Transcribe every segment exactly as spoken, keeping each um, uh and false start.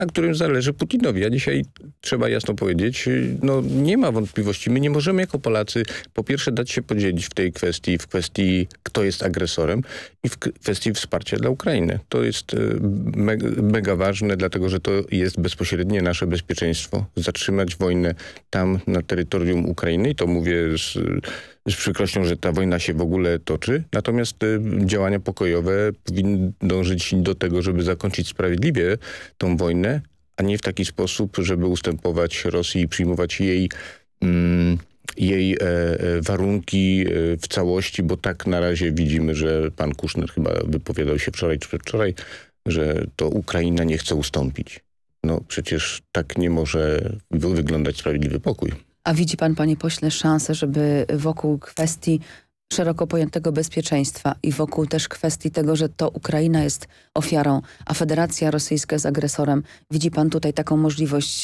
na którym zależy Putinowi. A dzisiaj trzeba jasno powiedzieć, no nie ma wątpliwości. My nie możemy jako Polacy po pierwsze dać się podzielić w tej kwestii, w kwestii kto jest agresorem i w kwestii wsparcia dla Ukrainy. To jest mega, mega ważne, dlatego że to jest bezpośrednie nasze bezpieczeństwo. Zatrzymać wojnę tam na terytorium Ukrainy i to mówię z, z przykrością, że ta wojna się w ogóle toczy. Natomiast y, działania pokojowe powinny dążyć do tego, żeby zakończyć sprawiedliwie tą wojnę, a nie w taki sposób, żeby ustępować Rosji i przyjmować jej, mm, jej e, e, warunki e, w całości, bo tak na razie widzimy, że pan Kuszner chyba wypowiadał się wczoraj czy przedwczoraj, że to Ukraina nie chce ustąpić. No przecież tak nie może wyglądać sprawiedliwy pokój. A widzi pan, panie pośle, szansę, żeby wokół kwestii szeroko pojętego bezpieczeństwa i wokół też kwestii tego, że to Ukraina jest ofiarą, a Federacja Rosyjska jest agresorem. Widzi pan tutaj taką możliwość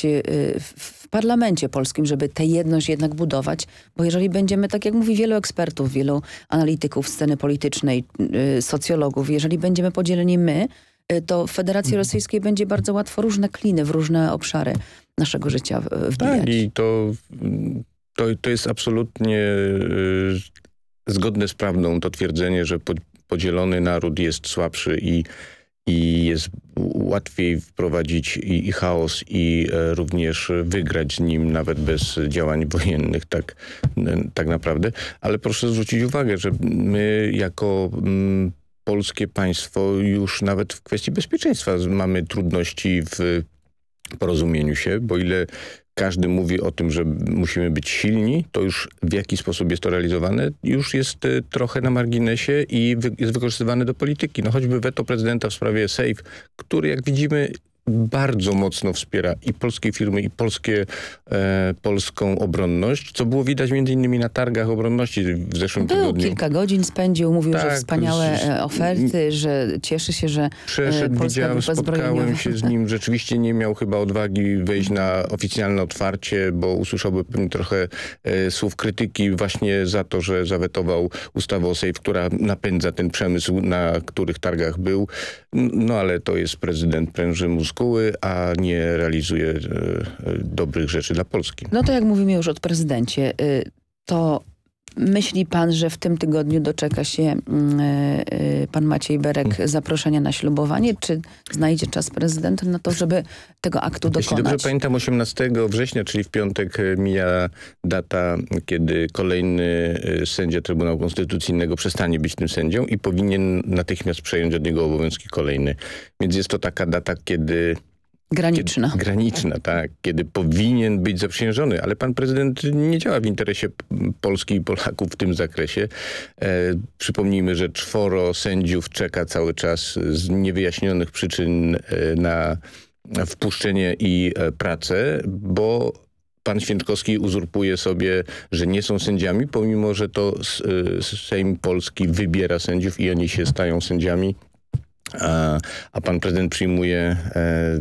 w parlamencie polskim, żeby tę jedność jednak budować? Bo jeżeli będziemy, tak jak mówi wielu ekspertów, wielu analityków sceny politycznej, socjologów, jeżeli będziemy podzieleni my, to w Federacji Rosyjskiej będzie bardzo łatwo różne kliny w różne obszary naszego życia wbijać. Tak, i to, to, to jest absolutnie y, zgodne z prawdą to twierdzenie, że po, podzielony naród jest słabszy i, i jest łatwiej wprowadzić i, i chaos i e, również wygrać z nim nawet bez działań wojennych, tak, tak naprawdę. Ale proszę zwrócić uwagę, że my jako mm, polskie państwo już nawet w kwestii bezpieczeństwa mamy trudności w porozumieniu się, bo ile każdy mówi o tym, że musimy być silni, to już w jaki sposób jest to realizowane, już jest trochę na marginesie i wy, jest wykorzystywane do polityki. No choćby weto prezydenta w sprawie SAFE, który jak widzimy bardzo mocno wspiera i polskie firmy, i polskie, e, polską obronność, co było widać między innymi na targach obronności w zeszłym Był tygodniu. Kilka godzin spędził, mówił, tak, że wspaniałe z, oferty, że cieszy się, że Przeszedł, Polska widziałem, spotkałem się z nim. Rzeczywiście nie miał chyba odwagi wejść na oficjalne otwarcie, bo usłyszałby pewnie trochę e, słów krytyki właśnie za to, że zawetował ustawę o SAFE, która napędza ten przemysł, na których targach był. No ale to jest prezydent pręży mózgu, a nie realizuje e, dobrych rzeczy dla Polski. No to jak mówimy już o prezydencie, y, to myśli pan, że w tym tygodniu doczeka się y, y, pan Maciej Berek hmm. zaproszenia na ślubowanie? Czy znajdzie czas prezydent na to, żeby tego aktu dokonać? Jeśli dobrze pamiętam, osiemnastego września, czyli w piątek mija data, kiedy kolejny sędzia Trybunału Konstytucyjnego przestanie być tym sędzią i powinien natychmiast przejąć od niego obowiązki kolejny. Więc jest to taka data, kiedy... Graniczna. Kiedy, graniczna, tak. Kiedy powinien być zaprzysiężony, ale pan prezydent nie działa w interesie Polski i Polaków w tym zakresie. E, przypomnijmy, że czworo sędziów czeka cały czas z niewyjaśnionych przyczyn e, na, na wpuszczenie i e, pracę, bo pan Święczkowski uzurpuje sobie, że nie są sędziami, pomimo że to Sejm Polski wybiera sędziów i oni się stają sędziami, a, a pan prezydent przyjmuje... E,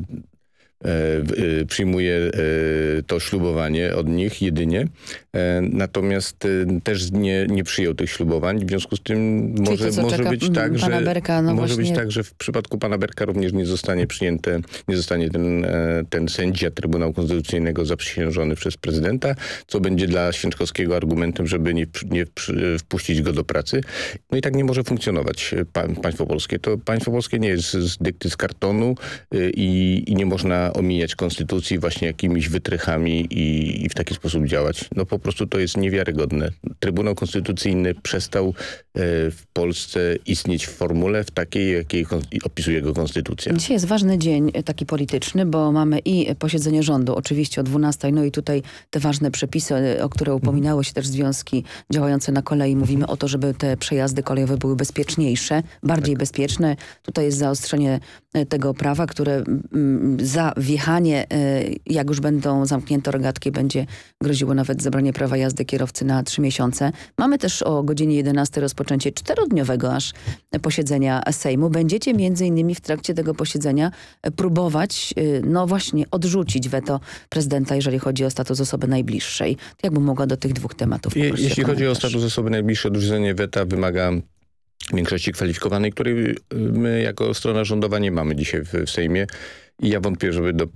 przyjmuje to ślubowanie od nich jedynie. Natomiast też nie, nie przyjął tych ślubowań. W związku z tym może, to, może być tak, że Berka, no może właśnie... być tak, że w przypadku pana Berka również nie zostanie przyjęte, nie zostanie ten, ten sędzia Trybunału Konstytucyjnego zaprzysiężony przez prezydenta, co będzie dla Święczkowskiego argumentem, żeby nie, nie wpuścić go do pracy. No i tak nie może funkcjonować państwo polskie. To państwo polskie nie jest z dykty z kartonu i, i nie można omijać konstytucji właśnie jakimiś wytrychami i, i w taki sposób działać. No po prostu to jest niewiarygodne. Trybunał Konstytucyjny przestał e, w Polsce istnieć w formule w takiej, jakiej opisuje go konstytucja. Dzisiaj jest ważny dzień taki polityczny, bo mamy i posiedzenie rządu oczywiście o dwunastej, no i tutaj te ważne przepisy, o które upominały się też związki działające na kolei. Mówimy o to, żeby te przejazdy kolejowe były bezpieczniejsze, bardziej tak. bezpieczne. Tutaj jest zaostrzenie tego prawa, które za wjechanie, jak już będą zamknięte rogatki, będzie groziło nawet zabranie prawa jazdy kierowcy na trzy miesiące. Mamy też o godzinie jedenastej rozpoczęcie czterodniowego aż posiedzenia Sejmu. Będziecie między innymi w trakcie tego posiedzenia próbować, no właśnie, odrzucić weto prezydenta, jeżeli chodzi o status osoby najbliższej. Jakbym mogła do tych dwóch tematów Je, Jeśli chodzi o status osoby najbliższej, odrzucenie weta wymaga większości kwalifikowanej, której my jako strona rządowa nie mamy dzisiaj w, w Sejmie. i ja wątpię, żeby do